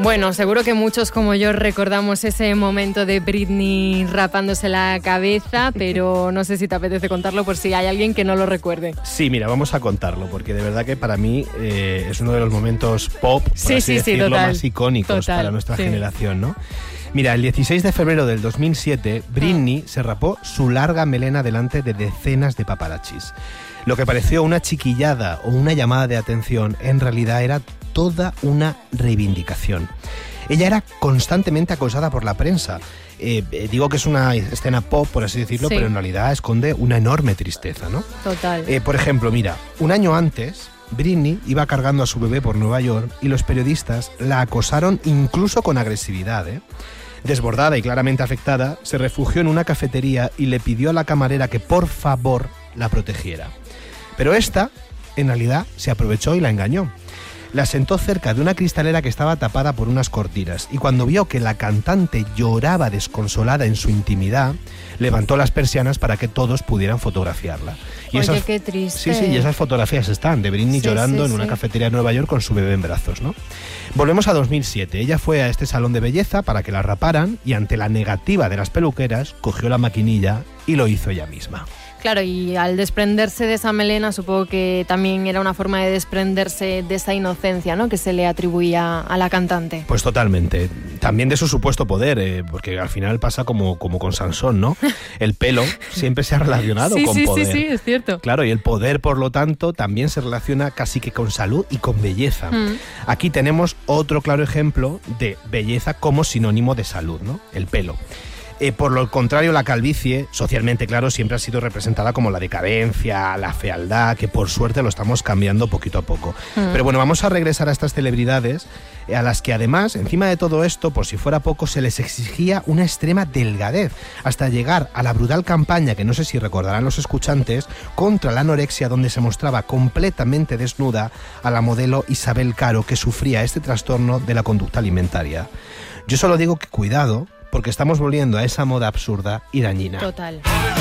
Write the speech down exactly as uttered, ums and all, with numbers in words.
Bueno, seguro que muchos como yo recordamos ese momento de Britney rapándose la cabeza, pero no sé si te apetece contarlo por si hay alguien que no lo recuerde. Sí, mira, vamos a contarlo, porque de verdad que para mí eh, es uno de los momentos pop, por sí, así sí, decirlo, sí, total, más icónicos total, para nuestra sí. generación, ¿no? Mira, el dieciséis de febrero del dos mil siete, Britney se rapó su larga melena delante de decenas de paparazzis. Lo que pareció una chiquillada o una llamada de atención, en realidad era toda una reivindicación. Ella era constantemente acosada por la prensa. Eh, eh, digo que es una escena pop, por así decirlo, sí. pero en realidad esconde una enorme tristeza, ¿no? Total. Eh, por ejemplo, mira, un año antes, Britney iba cargando a su bebé por Nueva York y los periodistas la acosaron incluso con agresividad, ¿eh? Desbordada y claramente afectada, se refugió en una cafetería y le pidió a la camarera que por favor la protegiera. Pero esta, en realidad, se aprovechó y la engañó. La sentó cerca de una cristalera que estaba tapada por unas cortinas y cuando vio que la cantante lloraba desconsolada en su intimidad, levantó las persianas para que todos pudieran fotografiarla. Y Oye, esas, qué triste. Sí, sí, y esas fotografías están de Britney sí, llorando sí, en una sí. cafetería de Nueva York con su bebé en brazos, ¿no? Volvemos a dos mil siete. Ella fue a este salón de belleza para que la raparan y ante la negativa de las peluqueras, cogió la maquinilla y lo hizo ella misma. Claro, y al desprenderse de esa melena, supongo que también era una forma de desprenderse de esa inocencia, ¿no?, que se le atribuía a la cantante. Pues totalmente. También de su supuesto poder, eh, porque al final pasa como, como con Sansón, ¿no? El pelo siempre se ha relacionado sí, con sí, poder. Sí, sí, sí, es cierto. Claro, y el poder, por lo tanto, también se relaciona casi que con salud y con belleza. Mm. Aquí tenemos otro claro ejemplo de belleza como sinónimo de salud, ¿no? El pelo. Eh, por lo contrario, la calvicie, socialmente, claro, siempre ha sido representada como la decadencia, la fealdad, que por suerte lo estamos cambiando poquito a poco. Mm. Pero bueno, vamos a regresar a estas celebridades, eh, a las que además, encima de todo esto, por si fuera poco, se les exigía una extrema delgadez, hasta llegar a la brutal campaña, que no sé si recordarán los escuchantes, contra la anorexia, donde se mostraba completamente desnuda a la modelo Isabel Caro, que sufría este trastorno de la conducta alimentaria. Yo solo digo que cuidado, porque estamos volviendo a esa moda absurda y dañina. Total.